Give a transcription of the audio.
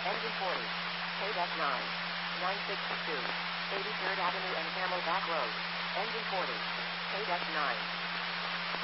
Engine 40. KDEC 9. 962. 83rd Avenue and Camelback Road. Engine 40. KDEC 9.